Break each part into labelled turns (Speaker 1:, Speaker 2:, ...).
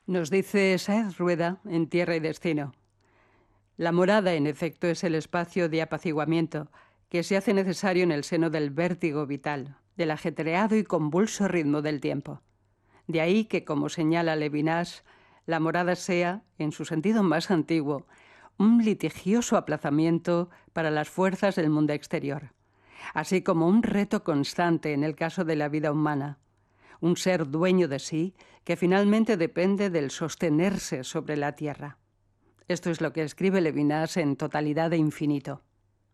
Speaker 1: Nos dice Sáenz Rueda en Tierra y Destino: la morada, en efecto, es el espacio de apaciguamiento que se hace necesario en el seno del vértigo vital, del ajetreado y convulso ritmo del tiempo. De ahí que, como señala Levinas, la morada sea, en su sentido más antiguo, un litigioso aplazamiento para las fuerzas del mundo exterior, así como un reto constante en el caso de la vida humana, un ser dueño de sí que finalmente depende del sostenerse sobre la tierra. Esto es lo que escribe Levinas en Totalidad de Infinito.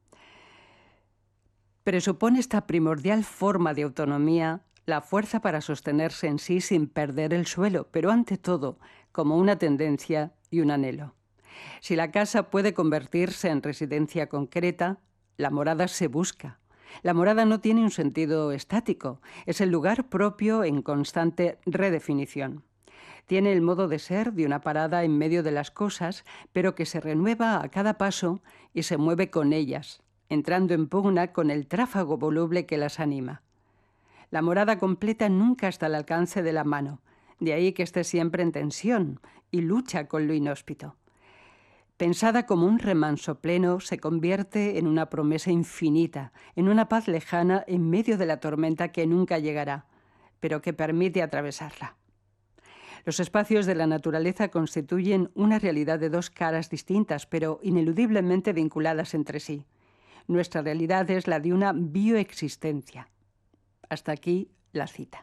Speaker 1: Presupone esta primordial forma de autonomía la fuerza para sostenerse en sí sin perder el suelo, pero ante todo como una tendencia y un anhelo. Si la casa puede convertirse en residencia concreta, la morada se busca. La morada no tiene un sentido estático, es el lugar propio en constante redefinición. Tiene el modo de ser de una parada en medio de las cosas, pero que se renueva a cada paso y se mueve con ellas, entrando en pugna con el tráfago voluble que las anima. La morada completa nunca está al alcance de la mano, de ahí que esté siempre en tensión y lucha con lo inhóspito. Pensada como un remanso pleno, se convierte en una promesa infinita, en una paz lejana en medio de la tormenta que nunca llegará, pero que permite atravesarla. Los espacios de la naturaleza constituyen una realidad de dos caras distintas, pero ineludiblemente vinculadas entre sí. Nuestra realidad es la de una bioexistencia. Hasta aquí la cita.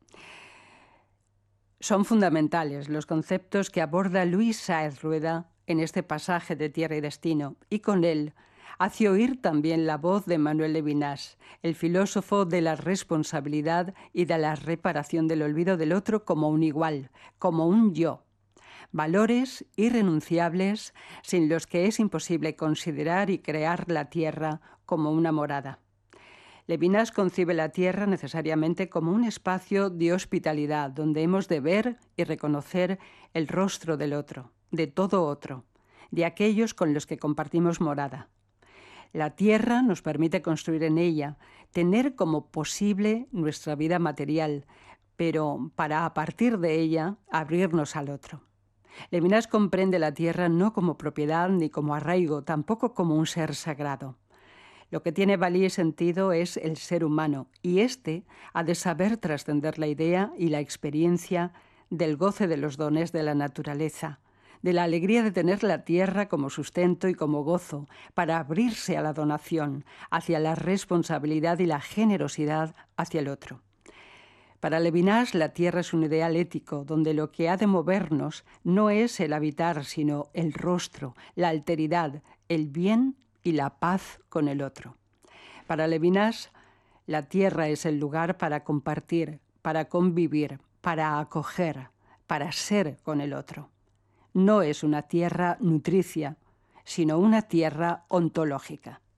Speaker 1: Son fundamentales los conceptos que aborda Luis Sáenz Rueda en este pasaje de Tierra y Destino, y con él hace oír también la voz de Manuel Levinas, el filósofo de la responsabilidad y de la reparación del olvido del otro como un igual, como un yo. Valores irrenunciables sin los que es imposible considerar y crear la tierra como una morada. Levinas concibe la tierra necesariamente como un espacio de hospitalidad donde hemos de ver y reconocer el rostro del otro, de todo otro, de aquellos con los que compartimos morada. La tierra nos permite construir en ella, tener como posible nuestra vida material, pero para a partir de ella abrirnos al otro. Levinas comprende la tierra no como propiedad ni como arraigo, tampoco como un ser sagrado. Lo que tiene valía y sentido es el ser humano, y éste ha de saber trascender la idea y la experiencia del goce de los dones de la naturaleza, de la alegría de tener la tierra como sustento y como gozo, para abrirse a la donación, hacia la responsabilidad y la generosidad hacia el otro. Para Levinas, la tierra es un ideal ético, donde lo que ha de movernos no es el habitar, sino el rostro, la alteridad, el bien y la paz con el otro. Para Levinas, la tierra es el lugar para compartir, para convivir, para acoger, para ser con el otro. No es una tierra nutricia, sino una tierra ontológica.